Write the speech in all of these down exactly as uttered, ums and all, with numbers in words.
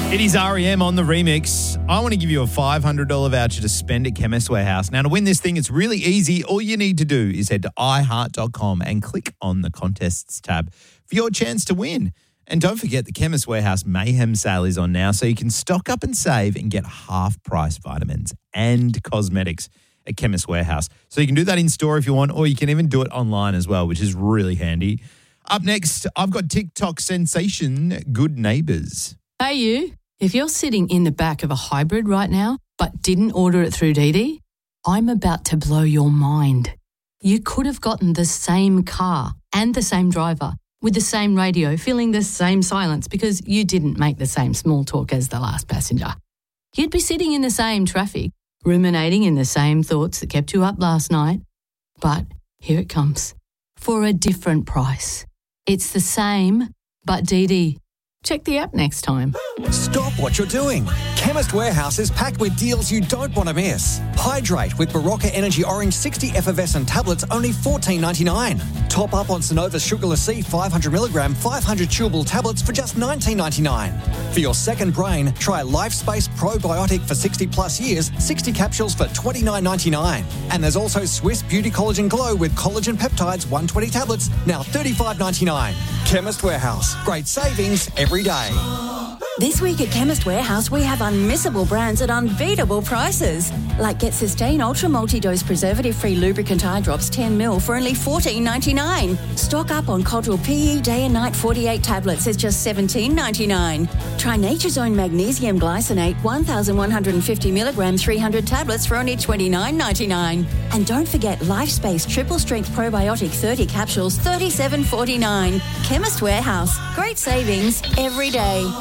It is R E M on the remix. I want to give you a five hundred dollars voucher to spend at Chemist Warehouse. Now, to win this thing, it's really easy. All you need to do is head to i heart dot com and click on the contests tab for your chance to win. And don't forget, the Chemist Warehouse Mayhem sale is on now, so you can stock up and save and get half-price vitamins and cosmetics at Chemist Warehouse. So you can do that in store if you want, or you can even do it online as well, which is really handy. Up next, I've got TikTok sensation Good Neighbours. Hey you, if you're sitting in the back of a hybrid right now but didn't order it through Didi, I'm about to blow your mind. You could have gotten the same car and the same driver with the same radio, feeling the same silence because you didn't make the same small talk as the last passenger. You'd be sitting in the same traffic, ruminating in the same thoughts that kept you up last night. But here it comes, for a different price. It's the same, but Didi. Check the app next time. Stop what you're doing. Chemist Warehouse is packed with deals you don't want to miss. Hydrate with Barocca Energy Orange sixty effervescent tablets, only fourteen ninety-nine. Top up on Sonova Sugarless C five hundred milligram, five hundred chewable tablets for just nineteen ninety-nine. For your second brain, try LifeSpace Probiotic for sixty plus years, sixty capsules for twenty-nine ninety-nine. And there's also Swiss Beauty Collagen Glow with collagen peptides, one hundred twenty tablets, now thirty-five ninety-nine. Chemist Warehouse. Great savings every day. This week at Chemist Warehouse, we have unmissable brands at unbeatable prices. Like Get Sustain Ultra Multi-Dose Preservative-Free Lubricant Eye Drops ten mil for only fourteen ninety-nine. Stock up on Cottrell P E Day and Night forty-eight tablets is just seventeen ninety-nine. Try Nature's Own Magnesium Glycinate one thousand one hundred fifty milligram three hundred tablets for only twenty-nine ninety-nine. And don't forget LifeSpace Triple Strength Probiotic thirty capsules, thirty-seven forty-nine. Chemist Warehouse. Great savings every day.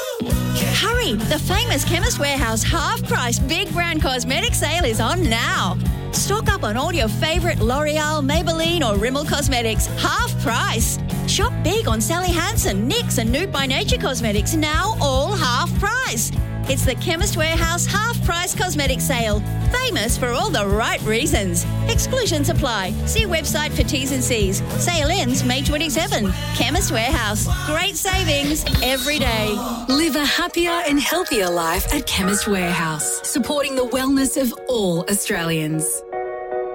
Hurry! The famous Chemist Warehouse half-price big brand cosmetic sale is on now. Stock up on all your favourite L'Oreal, Maybelline or Rimmel cosmetics, half price. Shop big on Sally Hansen, N Y X and Nude by Nature cosmetics, now all half price. It's the Chemist Warehouse half-price cosmetic sale. Famous for all the right reasons. Exclusions apply. See website for T's and C's. Sale ends May twenty-seventh. Chemist Warehouse. Great savings every day. Live a happier and healthier life at Chemist Warehouse, supporting the wellness of all Australians.